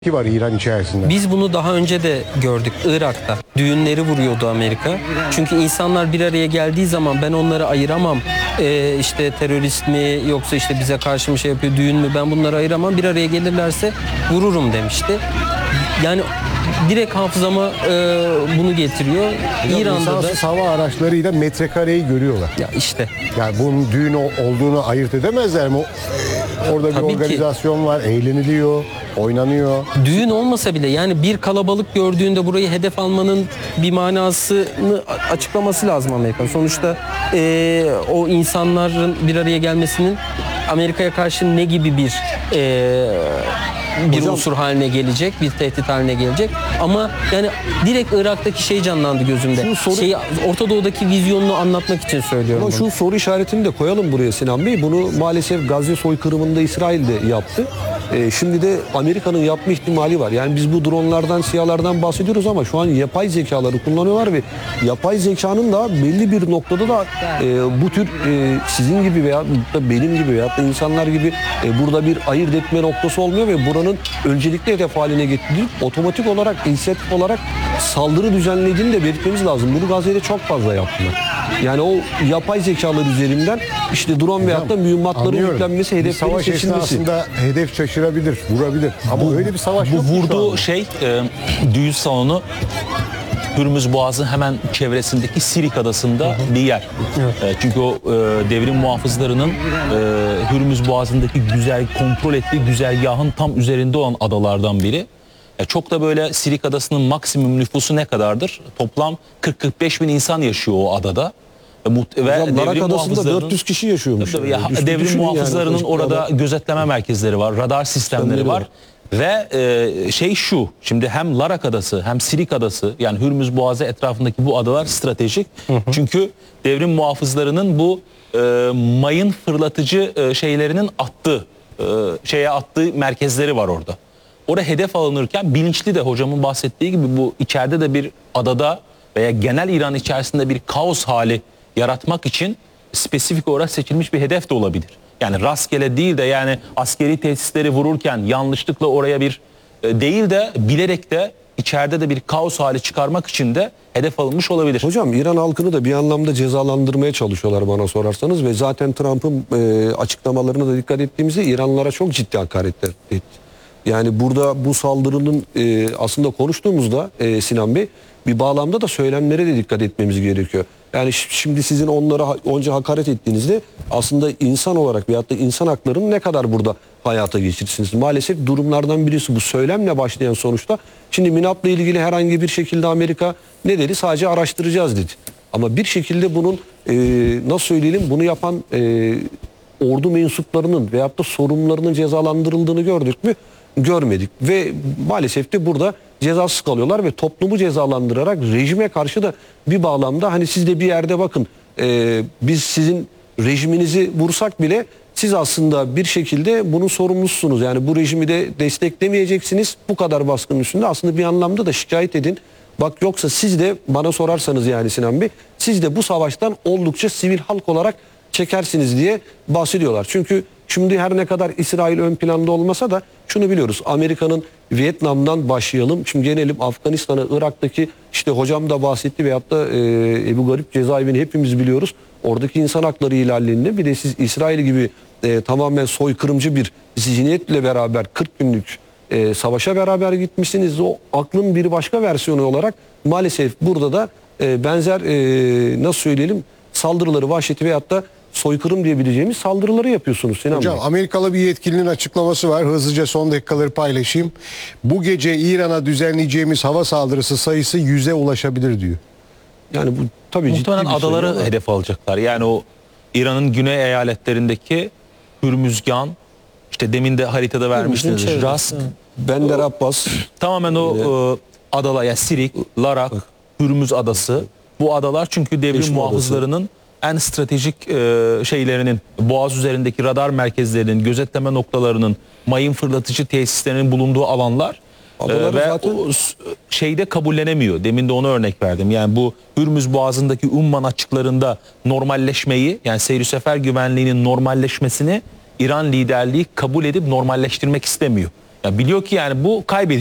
Ki var İran içerisinde. Biz bunu daha önce de gördük Irak'ta. Düğünleri vuruyordu Amerika. Çünkü insanlar bir araya geldiği zaman ben onları ayıramam. İşte terörist mi yoksa işte bize karşı mı şey yapıyor, düğün mü, ben bunları ayıramam. Bir araya gelirlerse vururum demişti. Yani direkt hafızama bunu getiriyor. İran'da da hava araçlarıyla metrekareyi görüyorlar. ya işte Yani bunun düğün olduğunu ayırt edemezler mi? Orada bir Tabii ki. organizasyon var, eğleniliyor, oynanıyor. düğün olmasa bile yani bir kalabalık gördüğünde burayı hedef almanın bir manasını açıklaması lazım Amerika. Sonuçta o insanların bir araya gelmesinin Amerika'ya karşı ne gibi bir Hocam, unsur haline gelecek, bir tehdit haline gelecek. Ama yani direkt Irak'taki şey canlandı gözümde. Orta Doğu'daki vizyonunu anlatmak için söylüyorum Ama bunu. şu soru işaretini de koyalım buraya Sinan Bey. Bunu maalesef Gazze soykırımında İsrail de yaptı. Şimdi de Amerika'nın yapma ihtimali var. Yani biz bu dronlardan, SİHA'lardan bahsediyoruz ama şu an yapay zekaları kullanıyorlar ve yapay zekanın da belli bir noktada da bu tür sizin gibi veya da benim gibi veya da insanlar gibi burada bir ayırt etme noktası olmuyor ve buranın öncelikli hedef haline getirilip otomatik olarak, inisiyatif olarak saldırı düzenlediğini de belirtmemiz lazım. Bunu Gazze'de çok fazla yaptılar. Yani o yapay zekalar üzerinden işte drone veyahut da mühimmatların Anlıyorum. yüklenmesi, Bir hedeflerin savaş seçilmesi. esnasında hedef şaşırabilir, vurabilir. Ama öyle bir savaş Bu yok. ki şu vurduğu anda. düğün salonu Hürmüz Boğazı hemen çevresindeki Sirik Adası'nda bir yer. Çünkü o devrim muhafızlarının Hürmüz Boğazı'ndaki kontrol ettiği güzergahın tam üzerinde olan adalardan biri. Çok da böyle Sirik Adası'nın maksimum nüfusu ne kadardır? Toplam 40-45 bin insan yaşıyor o adada. Hocam, Larak Adası'nda 400 kişi yaşıyormuş. Devrim Düşünün muhafızlarının yani, orada gözetleme merkezleri var, radar sistemleri var. Ve şu, şimdi hem Larak Adası hem Sirik Adası, yani Hürmüz Boğazı etrafındaki bu adalar stratejik. Çünkü devrim muhafızlarının bu mayın fırlatıcı şeylerinin attığı merkezleri var orada. Orada hedef alınırken bilinçli de hocamın bahsettiği gibi bu içeride de bir adada veya genel İran içerisinde bir kaos hali yaratmak için spesifik olarak seçilmiş bir hedef de olabilir. Yani rastgele değil de yani askeri tesisleri vururken yanlışlıkla oraya bir değil de bilerek de içeride de bir kaos hali çıkarmak için de hedef alınmış olabilir. Hocam İran halkını da bir anlamda cezalandırmaya çalışıyorlar bana sorarsanız ve zaten Trump'ın açıklamalarına da dikkat ettiğimizde İranlılara çok ciddi hakaretler etti. Yani burada bu saldırının aslında konuştuğumuzda Sinan Bey bir bağlamda da söylemlere de dikkat etmemiz gerekiyor. Yani şimdi sizin onlara onca hakaret ettiğinizde aslında insan olarak veyahut da insan haklarını ne kadar burada hayata geçirirsiniz? Maalesef durumlardan birisi bu söylemle başlayan sonuçta. Şimdi MİNAP'la ilgili herhangi bir şekilde Amerika ne dedi? Sadece araştıracağız dedi. Ama bir şekilde bunun nasıl söyleyelim, bunu yapan ordu mensuplarının veyahut da sorumlularının cezalandırıldığını gördük mü? Görmedik ve maalesef de burada cezasız kalıyorlar ve toplumu cezalandırarak rejime karşı da bir bağlamda hani siz de bir yerde bakın biz sizin rejiminizi vursak bile siz aslında bir şekilde bunun sorumlusunuz. Yani bu rejimi de desteklemeyeceksiniz. Bu kadar baskının üstünde aslında bir anlamda da şikayet edin. Bak yoksa siz de bana sorarsanız yani Sinan Bey, siz de bu savaştan oldukça sivil halk olarak çekersiniz diye bahsediyorlar. Çünkü şimdi her ne kadar İsrail ön planda olmasa da şunu biliyoruz. Amerika'nın Vietnam'dan başlayalım. Şimdi gelelim Afganistan'a, Irak'taki işte hocam da bahsetti veyahut da Ebu Garip cezaevini hepimiz biliyoruz. Oradaki insan hakları ihlallerinde bir de siz İsrail gibi tamamen soykırımcı bir zihniyetle beraber 40 günlük savaşa beraber gitmişsiniz. O aklın bir başka versiyonu olarak maalesef burada da benzer nasıl söyleyelim saldırıları, vahşeti veyahut da soykırım diyebileceğimiz saldırıları yapıyorsunuz Sinan Hocam Bey. Amerikalı bir yetkilinin açıklaması var. Hızlıca son dakikaları paylaşayım. Bu gece İran'a düzenleyeceğimiz hava saldırısı sayısı 100'e ulaşabilir diyor. Yani bu tabii Muhtemelen ciddi bir adaları sayı ama hedef alacaklar. Yani o İran'ın güney eyaletlerindeki Hürmüzgan, işte demin de haritada vermiştiniz. çevresi, Rask, Bender Abbas tamamen o adalar, yani Sirik, Larak, Hürmüz Adası. Bu adalar çünkü devrim Eşmi muhafızlarının en stratejik şeylerinin, boğaz üzerindeki radar merkezlerinin, gözetleme noktalarının, mayın fırlatıcı tesislerinin bulunduğu alanlar. Adaları Ve zaten şeyde kabullenemiyor. Demin de ona örnek verdim. Yani bu Hürmüz Boğazı'ndaki Umman açıklarında normalleşmeyi, yani seyir sefer güvenliğinin normalleşmesini İran liderliği kabul edip normalleştirmek istemiyor. Ya biliyor ki yani bu kaybedecek.